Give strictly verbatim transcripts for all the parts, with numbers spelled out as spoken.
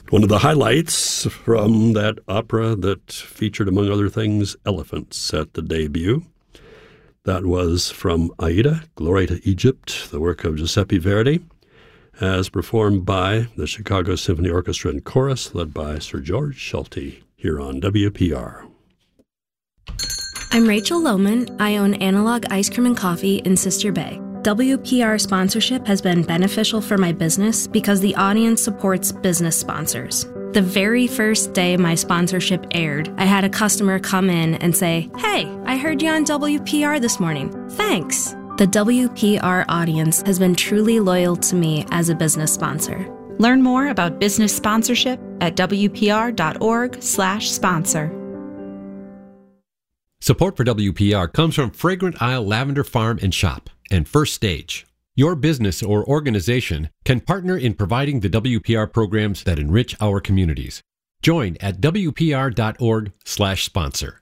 One of the highlights from that opera that featured, among other things, elephants at the debut. That was from Aida, Glory to Egypt, the work of Giuseppe Verdi, as performed by the Chicago Symphony Orchestra and Chorus, led by Sir George Schulte, here on W P R. I'm Rachel Lohman. I own Analog Ice Cream and Coffee in Sister Bay. W P R sponsorship has been beneficial for my business because the audience supports business sponsors. The very first day my sponsorship aired, I had a customer come in and say, "Hey, I heard you on W P R this morning. Thanks." The W P R audience has been truly loyal to me as a business sponsor. Learn more about business sponsorship at W P R dot org slash sponsor. Support for W P R comes from Fragrant Isle Lavender Farm and Shop and First Stage. Your business or organization can partner in providing the W P R programs that enrich our communities. Join at W P R dot org slash sponsor.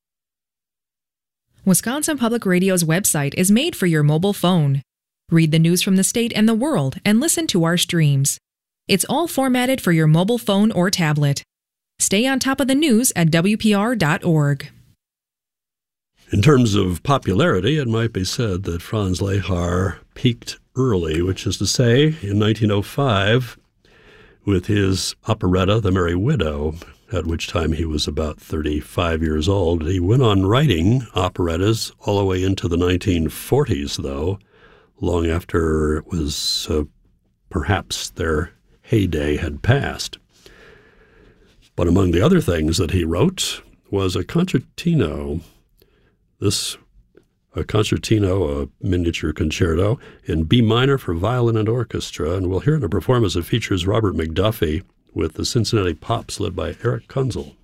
Wisconsin Public Radio's website is made for your mobile phone. Read the news from the state and the world and listen to our streams. It's all formatted for your mobile phone or tablet. Stay on top of the news at W P R dot org. In terms of popularity, it might be said that Franz Lehár peaked early, which is to say, in nineteen oh five, with his operetta, The Merry Widow, at which time he was about thirty-five years old. He went on writing operettas all the way into the nineteen forties, though, long after it was uh, perhaps their heyday had passed. But among the other things that he wrote was a concertino. This a concertino, a miniature concerto, in B minor for violin and orchestra, and we'll hear in a performance that features Robert McDuffie with the Cincinnati Pops led by Eric Kunzel.